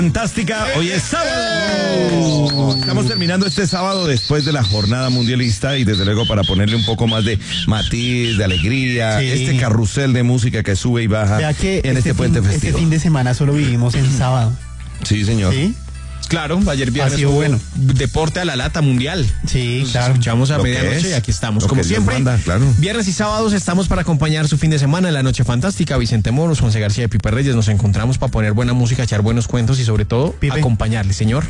Fantástica, hoy es sábado. Estamos terminando este sábado después de la jornada mundialista y desde luego para ponerle un poco más de matiz, de alegría, Sí. este carrusel de música que sube y baja Vea que en este puente festivo. Este fin de semana solo vivimos en sábado. Sí, señor. ¿Sí? Claro, ayer viernes Ha sido hubo bueno. deporte a la lata mundial. Sí, Nos claro. escuchamos a Lo que medianoche es, y aquí estamos. lo Como que Dios siempre, manda, claro. viernes y sábados estamos para acompañar su fin de semana en la Noche Fantástica. Vicente Moros, Juanse García y Pipe Reyes nos encontramos para poner buena música, echar buenos cuentos y sobre todo Pipe. acompañarle, señor.